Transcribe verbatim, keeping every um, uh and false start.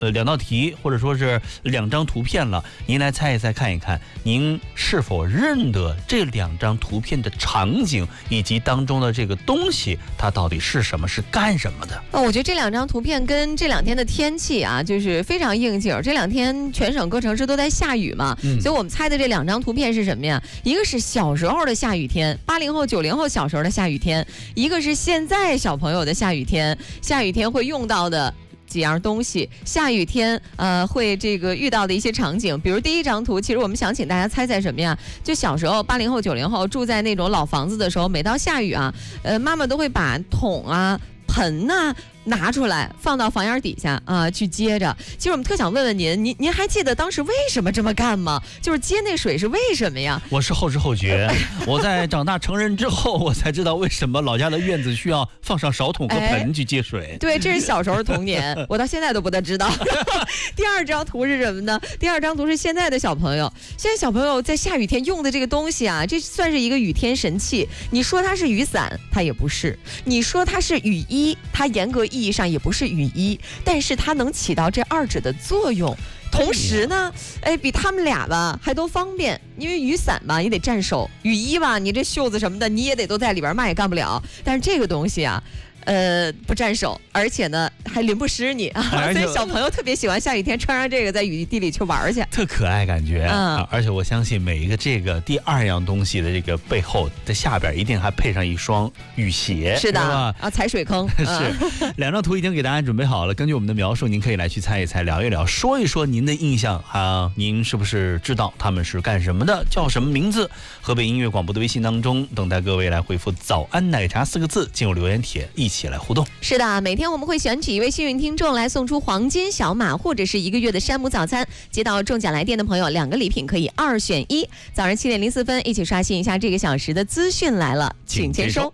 呃，两道题或者说是两张图片了，您来猜一猜看一看，您是否认得这两张图片的场景以及当中的这个东西，它到底是什么，是干什么的？ 哦，我觉得这两张图片跟这两天的天气啊，就是非常应景。这两天全省各城市都在下雨嘛，嗯、所以我们猜的这两张图片是什么呀？一个是小时候的下雨天，八零后、九零后小时候的下雨天；一个是现在小朋友的下雨天。下雨天会用到的几样东西，下雨天呃会这个遇到的一些场景，比如第一张图，其实我们想请大家猜猜什么呀？就小时候八零后九零后住在那种老房子的时候，每到下雨啊，呃妈妈都会把桶啊盆呐、啊拿出来放到房檐底下啊、呃，去接着。其实我们特想问问您，您您还记得当时为什么这么干吗？就是接那水是为什么呀？ 我是后知后觉，我在长大成人之后，我才知道为什么老家的院子需要放上勺桶和盆去接水。 哎、对，这是小时候的童年，我到现在都不大知道。第二张图是什么呢？第二张图是现在的小朋友，现在小朋友在下雨天用的这个东西啊，这算是一个雨天神器。你说它是雨伞，它也不是；你说它是雨衣，它严格意义上也不是雨衣，但是它能起到这二者的作用。同时呢，哎，比他们俩吧还都方便，因为雨伞吧也得站手，雨衣吧你这袖子什么的你也得都在里边，嘛也干不了。但是这个东西啊，呃，不沾手，而且呢还淋不湿你啊，所以小朋友特别喜欢下雨天穿上这个在雨地里去玩去， 特可爱感觉。嗯、啊，而且我相信每一个这个第二样东西的这个背后，在下边一定还配上一双雨鞋， 是的啊，踩水坑是。两张图已经给大家准备好了，根据我们的描述，您可以来去猜一猜，聊一聊，说一说您的印象啊，您是不是知道他们是干什么的，叫什么名字？河北音乐广播的微信当中，等待各位来回复“早安奶茶”四个字，进入留言帖一起来互动。 是的，每天我们会选取一位幸运听众来送出黄金小马或者是一个月的山姆早餐。接到中奖来电的朋友，两个礼品可以二选一。早上七点零四分，一起刷新一下这个小时的资讯来了，请签收。